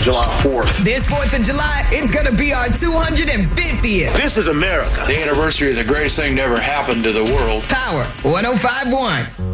July 4th. This 4th of July, it's going to be our 250th. This is America. The anniversary of the greatest thing that ever happened to the world. Power 105.1.